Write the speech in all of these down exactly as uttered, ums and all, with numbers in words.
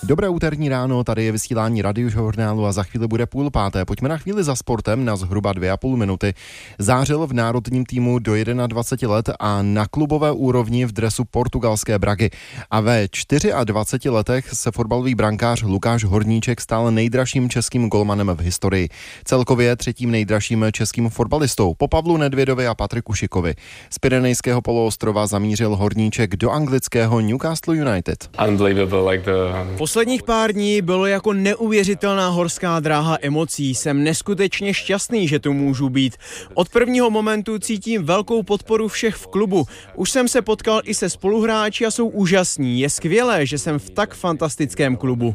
Dobré úterní ráno, tady je vysílání Radiožurnálu a za chvíli bude půl páté. Pojďme na chvíli za sportem na zhruba dvě a půl minuty. Zářil v národním týmu do dvaceti jedna let a na klubové úrovni v dresu portugalské Bragy. A ve dvaceti čtyřech letech se fotbalový brankář Lukáš Horníček stal nejdražším českým golmanem v historii. Celkově třetím nejdražším českým fotbalistou po Pavlu Nedvědovi a Patriku Šikovi. Z Pyrenejského poloostrova zamířil Horníček do anglického Newcastle United. Posledních pár dní bylo jako neuvěřitelná horská dráha emocí. Jsem neskutečně šťastný, že tu můžu být. Od prvního momentu cítím velkou podporu všech v klubu. Už jsem se potkal i se spoluhráči a jsou úžasní. Je skvělé, že jsem v tak fantastickém klubu.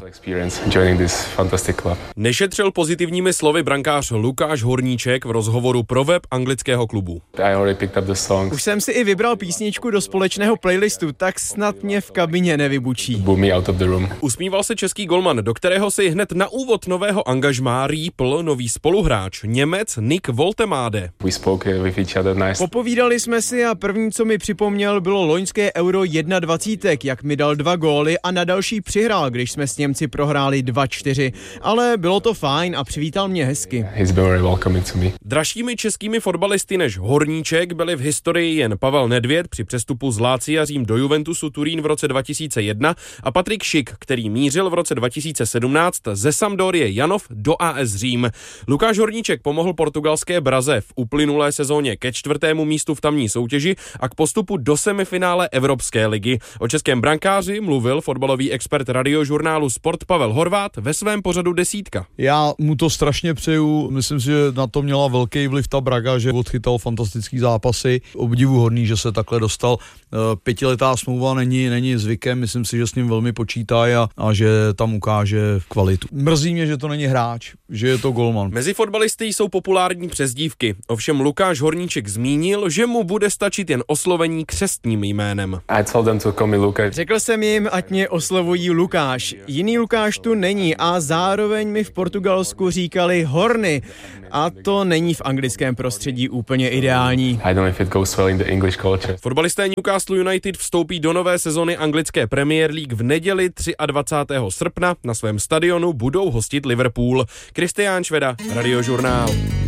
Nešetřil pozitivními slovy brankář Lukáš Horníček v rozhovoru pro web anglického klubu. Už jsem si i vybral písničku do společného playlistu, tak snad mě v kabině nevybučí. Usmíval se český golman, do kterého si hned na úvod nového angažmá rýpl nový spoluhráč, Němec Nick Woltemade. Popovídali jsme si a první, co mi připomněl, bylo loňské Euro dvacet jedna, jak mi dal dva góly a na další přihrál, když jsme s Němci prohráli dva čtyři. Ale bylo to fajn a přivítal mě hezky. Dražšími českými fotbalisty než Horníček byli v historii jen Pavel Nedvěd při přestupu z Lazia Řím do Juventusu Turín v roce dva tisíce jedna a Patrik Šik, který mířil v roce dva tisíce sedmnáct ze Sampdorie Janov do A S Řím. Lukáš Horníček pomohl portugalské Braze v uplynulé sezóně ke čtvrtému místu v tamní soutěži a k postupu do semifinále Evropské ligy. O českém brankáři mluvil fotbalový expert Radiožurnálu Sport Pavel Horváth ve svém pořadu Desítka. Já mu to strašně přeju, myslím si, že na to měla velký vliv ta Braga, že odchytal fantastický zápasy. Obdivuhodný, že se takhle dostal. Pětiletá smlouva není, není zvykem, myslím si, že s ním velmi počítá a, a že tam ukáže kvalitu. Mrzí mě, že to není hráč, že je to golman. Mezi fotbalisty jsou populární přezdívky. Ovšem Lukáš Horníček zmínil, že mu bude stačit jen oslovení křestním jménem. Řekl jsem jim, ať mě oslovují Lukáš. Jiný Lukáš tu není a zároveň mi v Portugalsku říkali Horny. A to není v anglickém prostředí úplně ideální. Fotbalisté Newcastle United vstoupí do nové sezony anglické Premier League v neděli dvacátého třetího srpna. Na svém stadionu budou hostit Liverpool. Kristián Šveda, Radiožurnál.